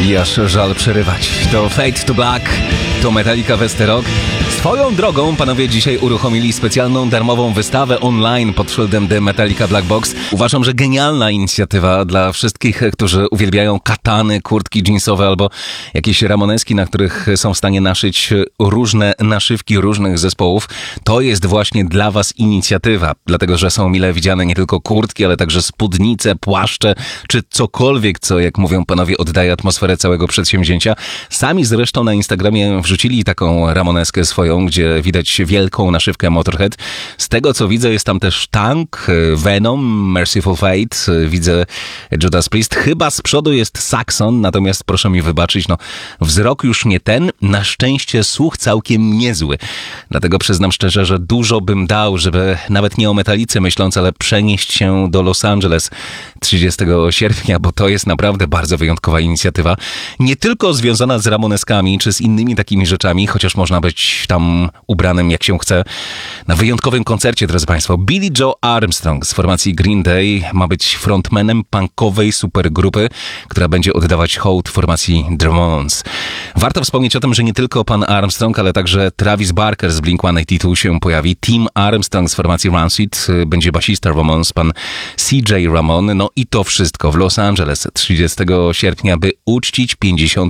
I aż żal przerywać. To Fade to Black, to Metallica Westerok. Swoją drogą panowie dzisiaj uruchomili specjalną darmową wystawę online pod szyldem The Metallica Black Box. Uważam, że genialna inicjatywa dla wszystkich, którzy uwielbiają katany, kurtki jeansowe albo jakieś ramoneski, na których są w stanie naszyć różne naszywki różnych zespołów. To jest właśnie dla was inicjatywa, dlatego że są mile widziane nie tylko kurtki, ale także spódnice, płaszcze, czy cokolwiek, co, jak mówią panowie, oddaje atmosferę całego przedsięwzięcia. Sami zresztą na Instagramie wrzucili taką ramoneskę swoją, gdzie widać wielką naszywkę Motorhead. Z tego, co widzę, jest tam też Tank, Venom, Merciful Fate, widzę Judas Priest. Chyba z przodu jest Saxon, natomiast proszę mi wybaczyć, wzrok już nie ten, na szczęście słuch całkiem niezły. Dlatego przyznam szczerze, że dużo bym dał, żeby nawet nie o Metallice myśląc, ale przenieść się do Los Angeles 30 sierpnia, bo to jest naprawdę bardzo wyjątkowa inicjatywa. Nie tylko związana z ramoneskami, czy z innymi takimi rzeczami, chociaż można być tam ubranym jak się chce. Na wyjątkowym koncercie, drodzy Państwo, Billie Joe Armstrong z formacji Green Day ma być frontmanem punkowej supergrupy, która będzie oddawać hołd formacji The Ramones. Warto wspomnieć o tym, że nie tylko pan Armstrong, ale także Travis Barker z Blink-182 się pojawi. Tim Armstrong z formacji Rancid, będzie basista Ramones, pan CJ Ramone. No i to wszystko w Los Angeles 30 sierpnia, by uczcić 50